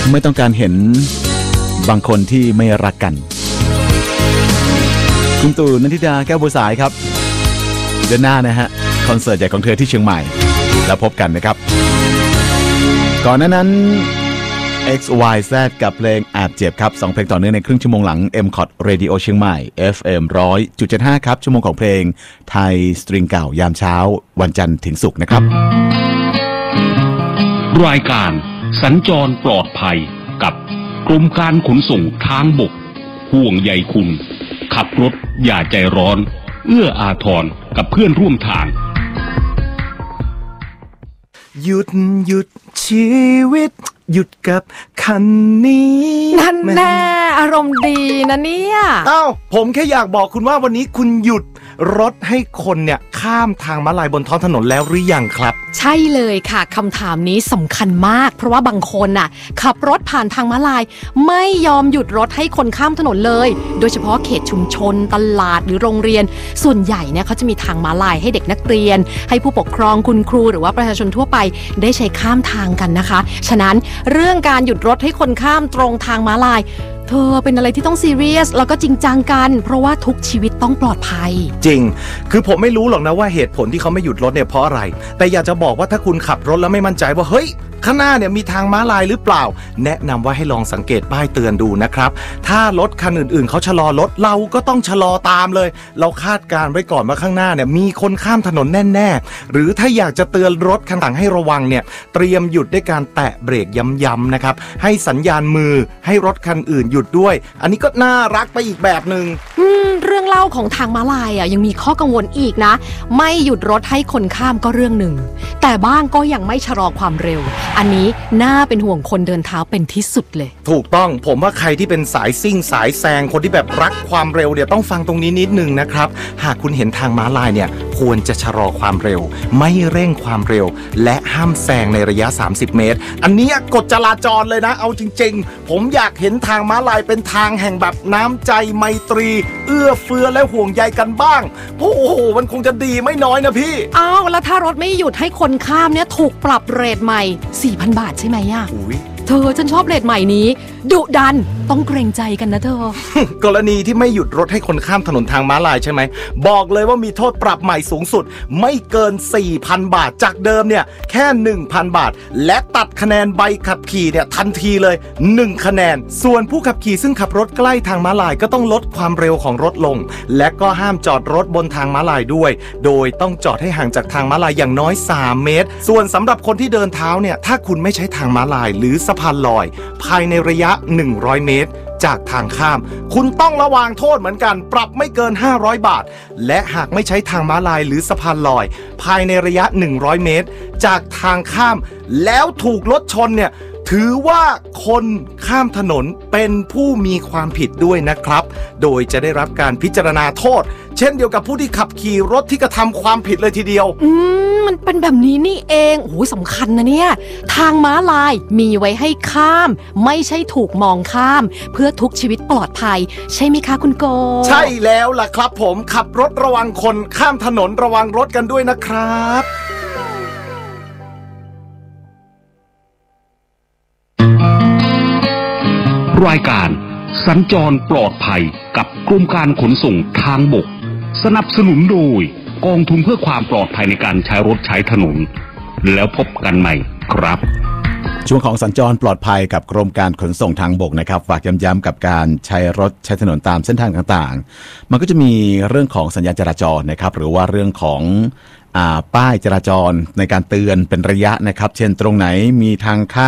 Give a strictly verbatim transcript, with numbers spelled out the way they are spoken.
ไม่ต้องการเห็นบางคนที่ไม่รักกันคุณตู่นันทิดาแก้วบัวสายครับเดือนหน้านะฮะคอนเสิร์ตใหญ่ของเธอที่เชียงใหม่แล้วพบกันนะครับก่อนหน้านั้น เอ็กซ์ วาย แซด กับเพลงอาจเจ็บครับสองเพลงต่อเนื่องในครึ่งชั่วโมงหลัง เอ็ม คอท Radio เชียงใหม่ เอฟ เอ็ม หนึ่งร้อยจุดเจ็ดห้า ครับชั่วโมงของเพลงไทยสตริงเก่ายามเช้าวันจันทร์ถึงศุกร์นะครับรายการสัญจรปลอดภัยกับกรมการขนส่งทางบกห่วงใยคุณขับรถอย่าใจร้อนเอื้ออาทรกับเพื่อนร่วมทางหยุดหยุดชีวิตหยุดกับคันนี้นั่นแน่อารมณ์ดีนะเนี่ยอ้าวผมแค่อยากบอกคุณว่าวันนี้คุณหยุดรถให้คนเนี่ยข้ามทางม้าลายบนท้องถนนแล้วหรือยังครับใช่เลยค่ะคำถามนี้สำคัญมากเพราะว่าบางคนน่ะขับรถผ่านทางม้าลายไม่ยอมหยุดรถให้คนข้ามถนนเลยโดยเฉพาะเขตชุมชนตลาดหรือโรงเรียนส่วนใหญ่เนี่ยเขาจะมีทางม้าลายให้เด็กนักเรียนให้ผู้ปกครองคุณครูหรือว่าประชาชนทั่วไปได้ใช้ข้ามทางกันนะคะฉะนั้นเรื่องการหยุดรถให้คนข้ามตรงทางม้าลายเธอเป็นอะไรที่ต้องซีเรียสแล้วก็จริงจังกันเพราะว่าทุกชีวิตต้องปลอดภัยจริงคือผมไม่รู้หรอกนะว่าเหตุผลที่เขาไม่หยุดรถเนี่ยเพราะอะไรแต่อยากจะบอกว่าถ้าคุณขับรถแล้วไม่มั่นใจว่าเฮ้ยข้างหน้าเนี่ยมีทางม้าลายหรือเปล่าแนะนำว่าให้ลองสังเกตป้ายเตือนดูนะครับถ้ารถคันอื่นๆเขาชะลอรถเราก็ต้องชะลอตามเลยเราคาดการไว้ก่อนว่าข้างหน้าเนี่ยมีคนข้ามถนนแน่ๆหรือถ้าอยากจะเตือนรถคันต่างให้ระวังเนี่ยเตรียมหยุดด้วยการแตะเบรกย้ำๆนะครับให้สัญญาณมือให้รถคันอื่นหยุดด้วยอันนี้ก็น่ารักไปอีกแบบนึงอืมเรื่องเล่าของทางม้าลายอ่ะยังมีข้อกังวลอีกนะไม่หยุดรถให้คนข้ามก็เรื่องหนึ่งแต่บ้างก็ยังไม่ชะลอความเร็วอันนี้น่าเป็นห่วงคนเดินเท้าเป็นที่สุดเลยถูกต้องผมว่าใครที่เป็นสายซิ่งสายแซงคนที่แบบรักความเร็วเนี่ยต้องฟังตรงนี้นิดนึงนะครับหากคุณเห็นทางม้าลายเนี่ยควรจะชะลอความเร็วไม่เร่งความเร็วและห้ามแซงในระยะสามสิบเมตรอันนี้กฎจราจรเลยนะเอาจริงๆผมอยากเห็นทางม้าลายเป็นทางแห่งแบบน้ำใจไมตรีเอื้อเฟื้อและห่วงใยกันบ้างโอ้โหมันคงจะดีไม่น้อยนะพี่อ้าวแล้วถ้ารถไม่หยุดให้คนข้ามเนี่ยถูกปรับเรทใหม่ สี่พัน บาทใช่ไหมอ่ะเธอฉันชอบเรทใหม่นี้ดุดันต้องเกรงใจกันนะเธอกรณีที่ไม่หยุดรถให้คนข้ามถนนทางม้าลายใช่ไหมบอกเลยว่ามีโทษปรับใหม่สูงสุดไม่เกิน สี่พัน บาทจากเดิมเนี่ยแค่ หนึ่งพัน บาทและตัดคะแนนใบขับขี่เนี่ยทันทีเลยหนึ่งคะแนนส่วนผู้ขับขี่ซึ่งขับรถใกล้ทางม้าลายก็ต้องลดความเร็วของรถลงและก็ห้ามจอดรถบนทางม้าลายด้วยโดยต้องจอดให้ห่างจากทางม้าลายอย่างน้อยสามเมตรส่วนสำหรับคนที่เดินเท้าเนี่ยถ้าคุณไม่ใช้ทางม้าลายหรือสะพานลอยภายในระยะหนึ่งร้อยเมตรจากทางข้ามคุณต้องระวางโทษเหมือนกันปรับไม่เกินห้าร้อยบาทและหากไม่ใช้ทางม้าลายหรือสะพานลอยภายในระยะหนึ่งร้อยเมตรจากทางข้ามแล้วถูกรถชนเนี่ยถือว่าคนข้ามถนนเป็นผู้มีความผิดด้วยนะครับโดยจะได้รับการพิจารณาโทษเช่นเดียวกับผู้ที่ขับขี่รถที่กระทำความผิดเลยทีเดียวอืมมันเป็นแบบนี้นี่เองโอ้โหสำคัญนะเนี่ยทางม้าลายมีไว้ให้ข้ามไม่ใช่ถูกมองข้ามเพื่อทุกชีวิตปลอดภัยใช่ไหมคะคุณโกใช่แล้วล่ะครับผมขับรถระวังคนข้ามถนนระวังรถกันด้วยนะครับรายการสัญจรปลอดภัยกับกรมการขนส่งทางบกสนับสนุนโดยกองทุนเพื่อความปลอดภัยในการใช้รถใช้ถนนแล้วพบกันใหม่ครับช่วงของสัญจรปลอดภัยกับกรมการขนส่งทางบกนะครับฝากย้ำๆกับการใช้รถใช้ถนนตามเส้นทางต่างๆมันก็จะมีเรื่องของสัญญาณจราจรนะครับหรือว่าเรื่องของป้ายจราจรในการเตือนเป็นระยะนะครับเช่นตรงไหนมีทางข้าม